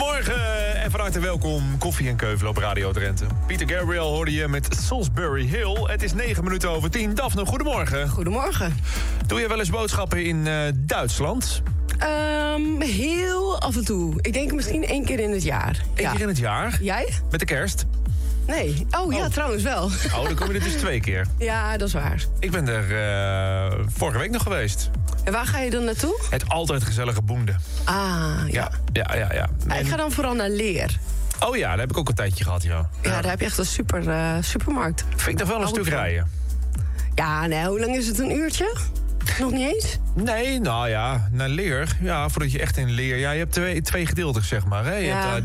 Goedemorgen en van harte welkom. Koffie en Keuvel op Radio Drenthe. Peter Gabriel hoorde je met Salisbury Hill. Het is 9 minuten over 10. Daphne, goedemorgen. Goedemorgen. Doe je wel eens boodschappen in Duitsland? Heel af en toe. Ik denk misschien 1 keer in het jaar. Eén keer in het jaar? Jij? Met de kerst? Nee. Oh ja, trouwens wel. Oh, dan kom je er dus 2 keer. Ja, dat is waar. Ik ben er vorige week nog geweest. En waar ga je dan naartoe? Het altijd gezellige Boende. Ah, ja. Ja. Ik ga dan vooral naar Leer. Oh ja, daar heb ik ook een tijdje gehad, ja. Ja, daar heb je echt een supermarkt. Vind ik nog wel een stuk rijden. Ja, nee, hoe lang is het? Een uurtje? Nog niet eens? Nee, nou ja, naar Leer. Ja, voordat je echt in Leer... Ja, je hebt twee gedeeltes, zeg maar. Hè? Je hebt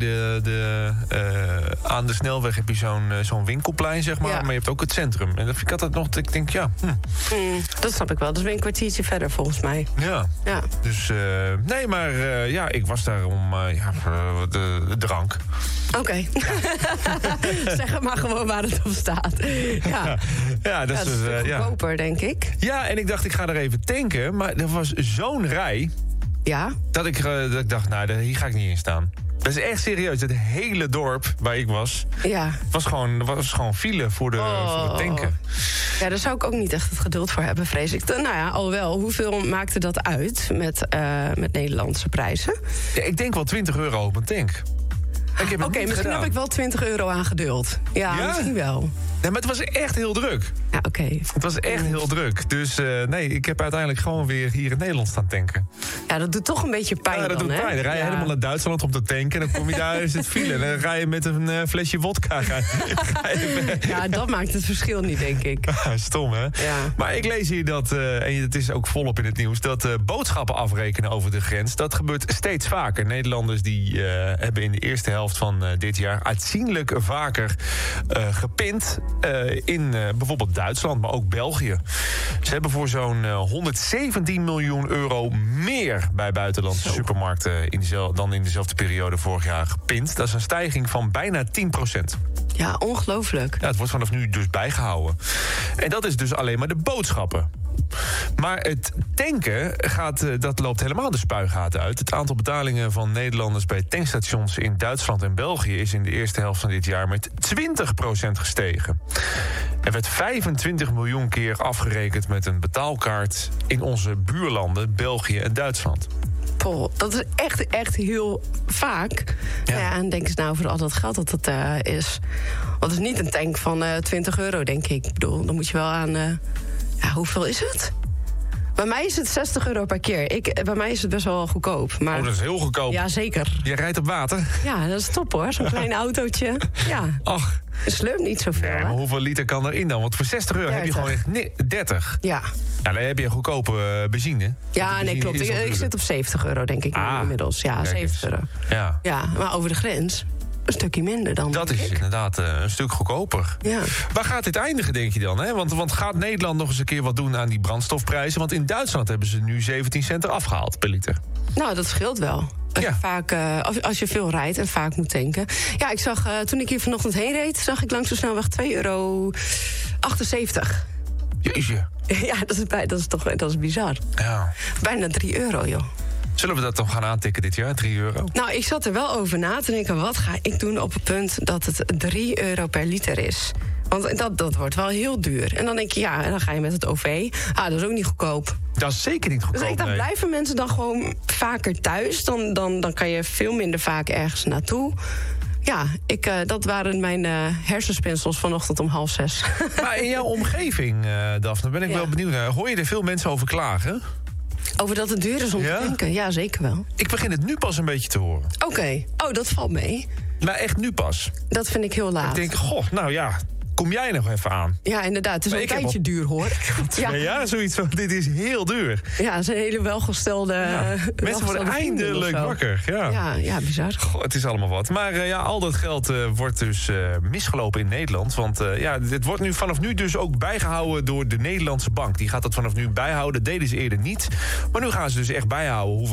daar aan de snelweg heb je zo'n winkelplein, zeg maar. Ja. Maar je hebt ook het centrum. En dat vind ik altijd nog... Ik denk, ja... Dat snap ik wel. Dat is weer een kwartiertje verder, volgens mij. Ja. Dus, nee, maar ja, ik was daar om voor de drank. Oké. Zeg het maar gewoon waar het op staat. Ja, dat is goedkoper, denk ik. Ja, en ik dacht, ik ga er even tanken. Maar er was zo'n rij... Ja? Dat ik dacht, nou, hier ga ik niet in staan. Dat is echt serieus. Het hele dorp waar ik was... Ja. was gewoon file voor de tanken. Ja, daar zou ik ook niet echt het geduld voor hebben, vrees ik. Nou ja, alhoewel, hoeveel maakte dat uit met Nederlandse prijzen? Ja, ik denk wel €20 op een tank. Oké, misschien heb ik wel €20 aan geduld. Ja, misschien wel. Nee, maar het was echt heel druk. Ja, oké. Het was echt heel druk. Dus nee, ik heb uiteindelijk gewoon weer hier in Nederland staan tanken. Ja, dat doet toch een beetje pijn. Ja, dat doet pijn. Dan rij je helemaal naar Duitsland om te tanken... en dan kom je daar eens het file. En dan ga je met een flesje wodka. Ja, dat maakt het verschil niet, denk ik. Stom, hè? Ja. Maar ik lees hier dat, en het is ook volop in het nieuws... dat boodschappen afrekenen over de grens, dat gebeurt steeds vaker. Nederlanders die hebben in de eerste helft van dit jaar... aanzienlijk vaker gepind... in bijvoorbeeld Duitsland, maar ook België. Ze hebben voor zo'n €117 miljoen meer... bij buitenlandse supermarkten dan in dezelfde periode vorig jaar gepind. Dat is een stijging van bijna 10%. Ja, ongelooflijk. Ja, het wordt vanaf nu dus bijgehouden. En dat is dus alleen maar de boodschappen. Maar het tanken dat loopt helemaal de spuigaten uit. Het aantal betalingen van Nederlanders bij tankstations in Duitsland en België... is in de eerste helft van dit jaar met 20% gestegen. Er werd 25 miljoen keer afgerekend met een betaalkaart... in onze buurlanden België en Duitsland. Dat is echt heel vaak. Ja, en denk eens nou voor al dat geld dat het is. Want het is niet een tank van €20, denk ik. Ik bedoel, dan moet je wel aan... hoeveel is het? Bij mij is het €60 per keer. Bij mij is het best wel goedkoop. Maar... Oh, dat is heel goedkoop. Ja, zeker. Je rijdt op water? Ja, dat is top hoor. Zo'n klein autootje. Ja. Ach. Het slurpt niet zoveel. Ja, maar hoeveel liter kan erin dan? Want voor €60 heb je gewoon echt 30. Ja. Ja, dan heb je goedkope benzine. Ja, nee, klopt. Ik zit op €70, denk ik inmiddels. Ja, €70. Ja, maar over de grens een stukje minder dan. Dat is inderdaad een stuk goedkoper. Ja. Waar gaat dit eindigen, denk je dan? Hè? Want gaat Nederland nog eens een keer wat doen aan die brandstofprijzen? Want in Duitsland hebben ze nu 17 cent eraf gehaald per liter. Nou, dat scheelt wel. Als je veel rijdt en vaak moet tanken. Ja, ik zag, toen ik hier vanochtend heen reed... zag ik langs de snelweg €2,78. Jeetje. Ja, dat is bizar. Ja. Bijna €3, joh. Zullen we dat dan gaan aantikken dit jaar, €3? Nou, ik zat er wel over na te denken... wat ga ik doen op het punt dat het €3 per liter is? Want dat wordt wel heel duur. En dan denk je, ja, en dan ga je met het OV. Dat is ook niet goedkoop. Dat is zeker niet goedkoop. Dus ik dacht, blijven mensen dan gewoon vaker thuis? Dan kan je veel minder vaak ergens naartoe. Ja, dat waren mijn hersenspinsels vanochtend om 5:30. Maar in jouw omgeving, Daphne, ben ik wel benieuwd naar. Hoor je er veel mensen over klagen? Over dat het duur is om te tanken? Ja, zeker wel. Ik begin het nu pas een beetje te horen. Oké. Oh, dat valt mee. Maar echt nu pas. Dat vind ik heel laat. Ik denk, nou ja... Kom jij nog even aan? Ja, inderdaad. Het is een tijdje duur, hoor. Ja, zoiets van, dit is heel duur. Ja, het zijn hele welgestelde... mensen worden eindelijk wakker. Ja, bizar. Goh, het is allemaal wat. Maar al dat geld wordt dus misgelopen in Nederland. Want dit wordt nu vanaf nu dus ook bijgehouden door de Nederlandse bank. Die gaat dat vanaf nu bijhouden. Dat deden ze eerder niet. Maar nu gaan ze dus echt bijhouden hoeveel